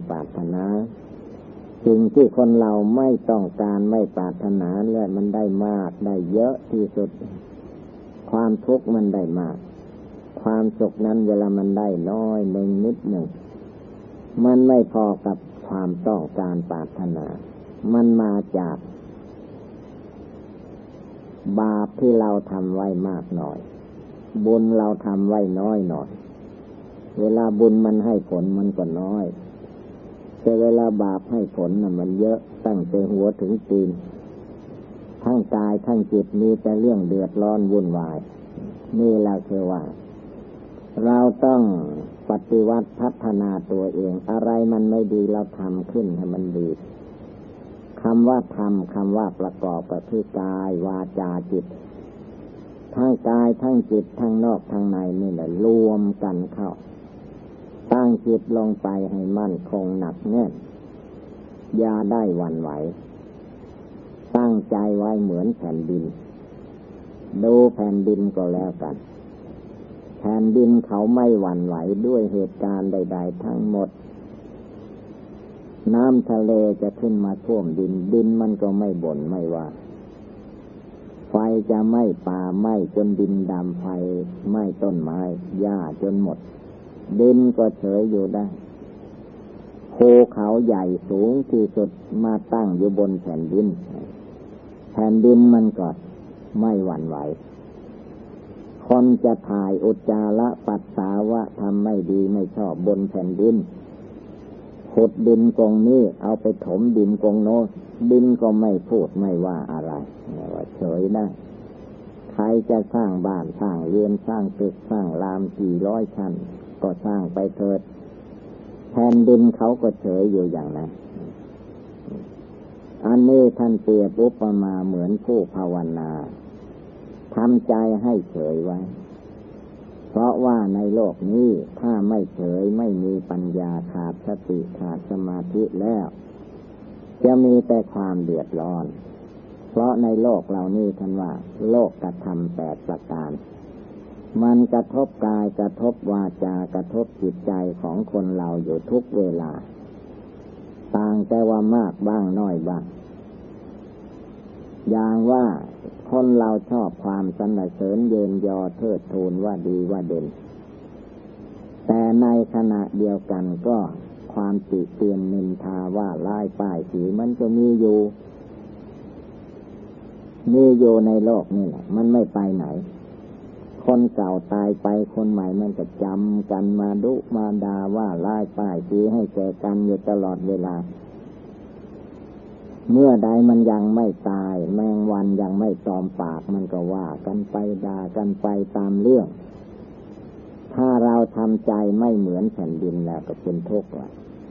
ปรารถนาสิ่งที่คนเราไม่ต้องการไม่ปรารถนาเลยมันได้มากได้เยอะที่สุดความทุกข์มันได้มากความสุขนั้นเวลามันได้น้อยหนึ่งนิดหนึ่งมันไม่พอกับความต้องการปรารถนามันมาจากบาปที่เราทำไว้มากหน่อยบุญเราทำไว้น้อยหน่อยเวลาบุญมันให้ผลมันก็น้อยแต่เวลาบาปให้ผลน่ะมันเยอะตั้งแต่หัวถึงตีนทั้งกายทั้งจิตมีแต่เรื่องเดือดร้อนวุ่นวายนี่แหละคือว่าเราต้องปฏิวัติพัฒนาตัวเองอะไรมันไม่ดีเราทำขึ้นให้มันดีคำว่าทำคำว่าประกอบกับที่กายวาจาจิตทั้งกายทั้งจิตทั้งนอกทั้งในนี่แหละรวมกันเข้าตั้งจิตลงไปให้มั่นคงหนักแน่นอย่าได้หวั่นไหวตั้งใจไว้เหมือนแผ่นดินดูแผ่นดินก็แล้วกันแผ่นดินเขาไม่หวั่นไหวด้วยเหตุการณ์ใดๆทั้งหมดน้ำทะเลจะขึ้นมาท่วมดินดินมันก็ไม่บ่นไม่ว่าไฟจะไหม้ป่าไหม้จนดินดำไฟไหม้ต้นไม้หญ้าจนหมดดินก็เฉยอยู่ได้ภูเขาใหญ่สูงที่สุดมาตั้งอยู่บนแผ่นดินแผ่นดินมันก็ไม่หวั่นไหวคนจะถ่ายอุจจาระปัสสาวะทำไม่ดีไม่ชอบบนแผ่นดินขุดดินกองนี้เอาไปถมดินกองโน้นดินก็ไม่พูดไม่ว่าอะไรว่าเฉยได้ใครจะสร้างบ้านสร้างเรือนสร้างตึกสร้างรามกี่ร้อยชั้นก็สร้างไปเถิดแผ่นดินเขาก็เฉยอยู่อย่างนั้นอันนี้ท่านเปรียบอุปมาเหมือนผู้ภาวนาทำใจให้เฉยไว้เพราะว่าในโลกนี้ถ้าไม่เฉยไม่มีปัญญาขาดสติขาดสมาธิแล้วจะมีแต่ความเดือดร้อนเพราะในโลกเรานี่ท่านว่าโลกกระทำ8ประการมันกระทบกายกระทบวาจากระทบจิตใจของคนเราอยู่ทุกเวลาต่างแต่ว่ามากบ้างน้อยบ้างอย่างว่าคนเราชอบความสรรเสริญเยินยอเทิดทูนว่าดีว่าเด่นแต่ในขณะเดียวกันก็ความติเตียนนินทาว่าร้ายป้ายสีมันก็มีอยู่ในโลกนี่แหละมันไม่ไปไหนคนเก่าตายไปคนใหม่มันก็จำกันมาดุมาดาว่าร้ายป้ายสีให้แก่กันอยู่ตลอดเวลาเมื่อใดมันยังไม่ตายแมงวันยังไม่ตอมปากมันก็ว่ากันไปด่ากันไปตามเรื่องถ้าเราทำใจไม่เหมือนแผ่นดินแล้วก็เป็นทุกข์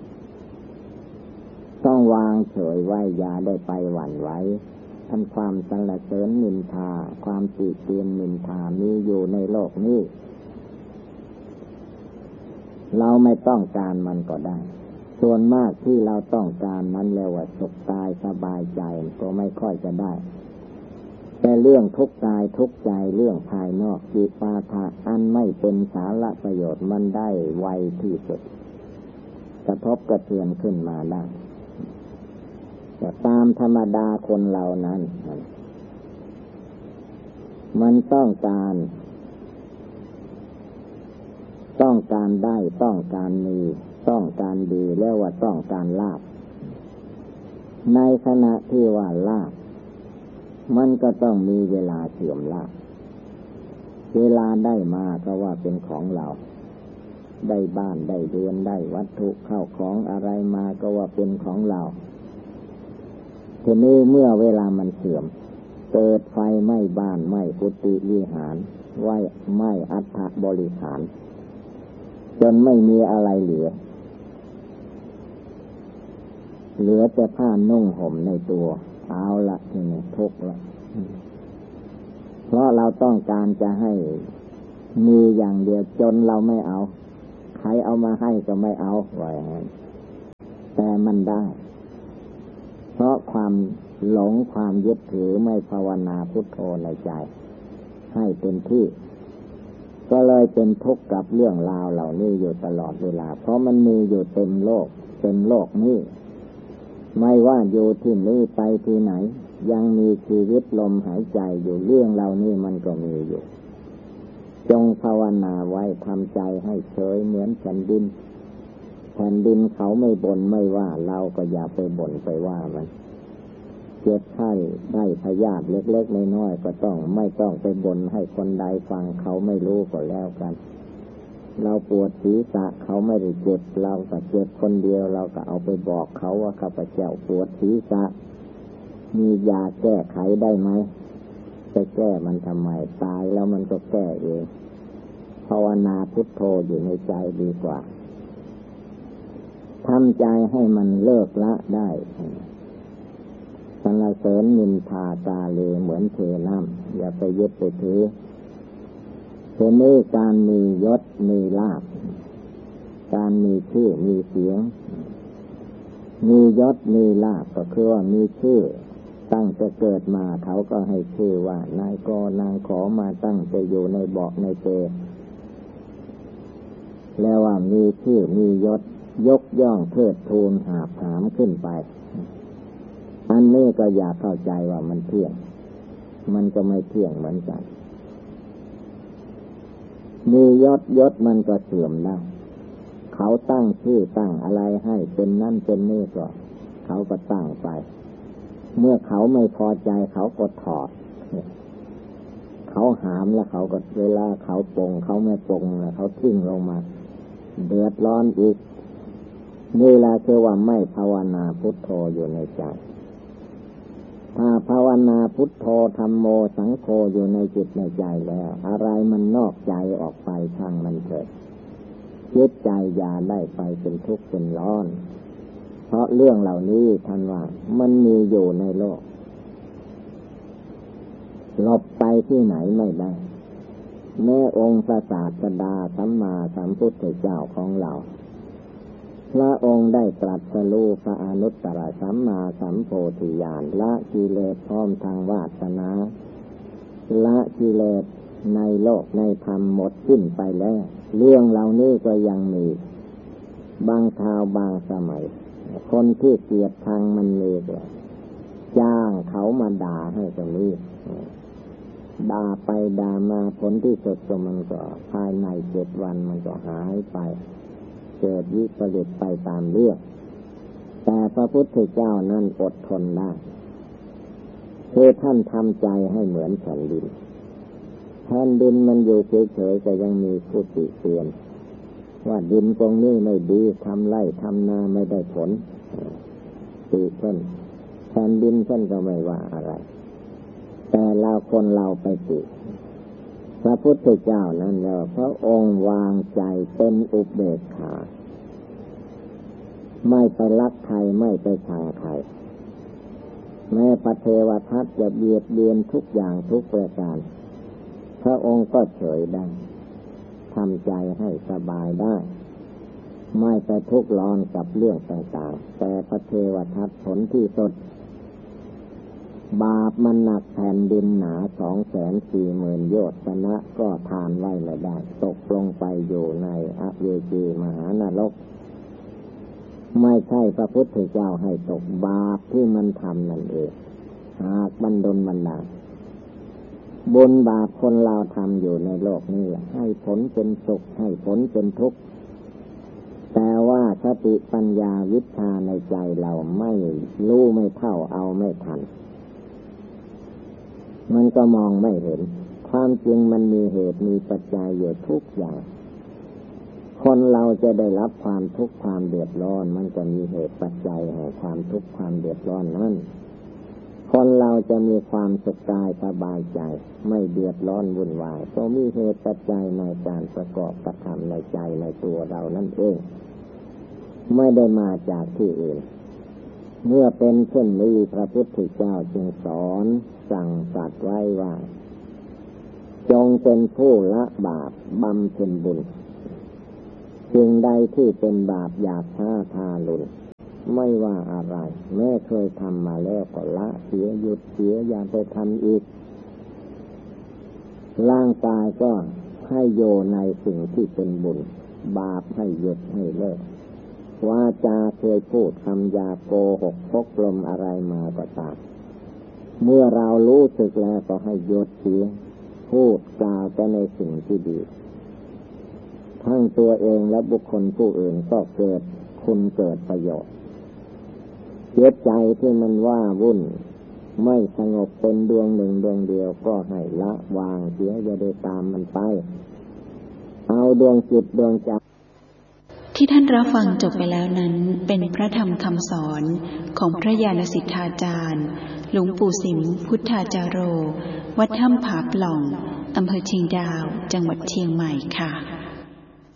ต้องวางเฉยไว้อย่าได้ไปหวั่นไหวอันความสรรเสริญนินทาความติเตียนนินทามีอยู่ในโลกนี้เราไม่ต้องการมันก็ได้ส่วนมากที่เราต้องการนั้นแล้วว่าสุขกายสบายใจก็ไม่ค่อยจะได้แต่เรื่องทุกข์กายทุกข์ใจเรื่องภายนอกวิปาทะอันไม่เป็นสาระประโยชน์มันได้ไวที่สุดกระทบกระเทือนขึ้นมาได้แต่ตามธรรมดาคนเรานั้นมันต้องการได้ต้องการมีต้องการดีแล้วว่าต้องการลาภในขณะที่ว่าลาภมันก็ต้องมีเวลาเสื่อมลาภเวลาได้มาก็ว่าเป็นของเราได้บ้านได้เรือนได้วัตถุเข้าของอะไรมาก็ว่าเป็นของเราทีนี้เมื่อเวลามันเสื่อมเกิดไฟไหม้บ้านไหม้กุฏิวิหารไหม้อัฐบริขารจนไม่มีอะไรเหลือแต่ผ้านุ่งห่มในตัวเอาละทีนี้ทุกข์ละเพราะเราต้องการจะให้มีอย่างเดียวจนเราไม่เอาใครเอามาให้ก็ไม่เอาไว้แต่มันได้เพราะความหลงความยึดถือไม่ภาวนาพุทโธในใจให้เป็นที่ก็เลยเป็นทุกข์กับเรื่องราวเหล่านี้อยู่ตลอดเวลาเพราะมันมีอยู่เต็มโลกนี้ไม่ว่าอยู่ที่นี้ไปที่ไหนยังมีชีวิตลมหายใจอยู่เรื่องเหล่านี้มันก็มีอยู่จงภาวนาไว้ทำใจให้เฉยเหมือนแผ่นดินเขาไม่บ่นไม่ว่าเราก็อย่าไปบ่นไปว่ามันเจ็บไข้ได้พยาธิเล็กๆน้อยๆก็ไม่ต้องไปบ่นให้คนใดฟังเขาไม่รู้ก็แล้วกันเราปวดศีรษะเขาไม่ได้เจ็บเราก็เจ็บคนเดียวเราก็เอาไปบอกเขาว่าข้าพเจ้าปวดศีรษะมียาแก้ไขได้ไหมจะแก้มันทำไมตายแล้วมันก็แก้เองภาวนาพุทโธอยู่ในใจดีกว่าทำใจให้มันเลิกละได้สรรเสริญนินทากาเลเหมือนเทน้ำอย่าไปยึดไปถือทีนี้การมียศมีลาภการมีชื่อมีเสียงมียศมีลาภก็คือว่ามีชื่อตั้งแต่เกิดมาเขาก็ให้ชื่อว่านายกนางขอมาตั้งแต่อยู่ในเบาะในเปแล้วว่ามีชื่อมียศยกย่องเทิดทูนหาบหามขึ้นไปอันนี้ก็อย่าเข้าใจว่ามันเที่ยงมันก็ไม่เที่ยงเหมือนกันมียศมันก็เสื่อมได้เขาตั้งชื่อตั้งอะไรให้เป็นนั่นเป็นนี่ก็เขาก็ตั้งไปเมื่อเขาไม่พอใจเขาก็ถอดเขาหามแล้วเขาก็เวลาเขาปรงเขาไม่ปรงแล้วเขาทิ้งลงมาเดือดร้อนอีกนี่แหละคือว่าไม่ภาวนาพุทโธอยู่ในใจถ้าภาวนาพุทโธธัมโมสังโฆอยู่ในจิตในใจแล้วอะไรมันนอกใจออกไปช่างมันเถิดจิตใจอย่าได้ไปเป็นทุกข์เป็นร้อนเพราะเรื่องเหล่านี้ท่านว่ามันมีอยู่ในโลกหลบไปที่ไหนไม่ได้แม้องค์พระศาสดาสัมมาสัมพุทธเจ้าของเราพระองค์ได้ตรัสรู้พระอนุตตรสัมมาสัมโพธิญาณละกิเลสพร้อมทางวาสนาละกิเลสในโลกในธรรมหมดสิ้นไปแล้วเรื่องเหล่านี้ก็ยังมีบางคราวบางสมัยคนที่เกลียดทางมันมีก็จ้างเขามาด่าให้ตรงนี้ด่าไปด่ามาผลที่สุดก็มันก็ภายใน7 วันมันก็หายไปเกิดวิปริตไปตามเรื่องแต่พระพุทธเจ้านั้นอดทนได้คือท่านทำใจให้เหมือนแผ่นดินมันอยู่เฉยๆแต่ยังมีผู้ติเตียนว่าดินตรงนี้ไม่ดีทำไร่ทำนาไม่ได้ผลติเพิ่นแผ่นดินเพิ่นก็ไม่ว่าอะไรแต่เราคนเราไปติพระพุทธเจ้านั้นแล้วพระองค์วางใจเป็นอุเบกขาไม่ไปรักใครไม่ไปชังใครแม้พระเทวทัตจะเบียดเบียนทุกอย่างทุกประการพระองค์ก็เฉยได้ทำใจให้สบายได้ไม่ไปทุกข์ร้อนกับเรื่องต่างๆแต่พระเทวทัตผลที่สุดบาปมันหนักแผ่นดินหนา 240,000 โยชนะก็ทานไว้ไม่ได้ตกลงไปอยู่ในอเวจีมหานรกไม่ใช่พระพุทธเจ้าให้ตกบาปที่มันทำนั่นเองหากบันดลบันดาลบุญบาปคนเราทำอยู่ในโลกนี้ให้ผลเป็นสุขให้ผลเป็นทุกข์แต่ว่าสติปัญญาวิชาในใจเราไม่รู้ไม่เท่าเอาไม่ทันมันก็มองไม่เห็นความจริงมันมีเหตุมีปัจจัยอยู่ทุกอย่างคนเราจะได้รับความทุกข์ความเดือดร้อนมันก็มีเหตุปัจจัยแห่งความทุกข์ความเดือดร้อนนั้นคนเราจะมีความสุขกายสบายใจไม่เดือดร้อนวุ่นวายก็มีเหตุปัจจัยในการประกอบกระทำในใจในตัวเรานั่นเองไม่ได้มาจากที่อื่นเมื่อเป็นเช่นนี้พระพุทธเจ้าจึงสอนสั่งสัตว์ไว้ว่าจงเป็นผู้ละบาปบำเพ็ญบุญสิ่งใดที่เป็นบาปหยาบช้าทารุณไม่ว่าอะไรแม้เคยทำมาแล้วก็ละเสียหยุดเสียอย่าไปทำอีกร่างกายก็ให้โยในสิ่งที่เป็นบุญบาปให้หยุดให้เลิกวาจาเคยพูดคำหยาโกหกพกลมอะไรมาก็ตามเมื่อเรารู้สึกแล้วก็ให้หยุดเสียพูดกล่าวแต่ในสิ่งที่ดีทั้งตัวเองและบุคคลผู้อื่นก็เกิดคุณเกิดประโยชน์เจ็บใจที่มันว่าวุ่นไม่สงบเป็นดวงหนึ่งดวงเดียวก็ให้ละวางเสียอย่าได้ตามมันไปเอาดวงจิตดวงใจที่ท่านรับฟังจบไปแล้วนั้นเป็นพระธรรมคำสอนของพระญาณสิทธาจารย์หลวงปู่สิมพุทธาจาโรวัดถ้ำผาปล่องอำเภอเชียงดาวจังหวัดเชียงใหม่ค่ะ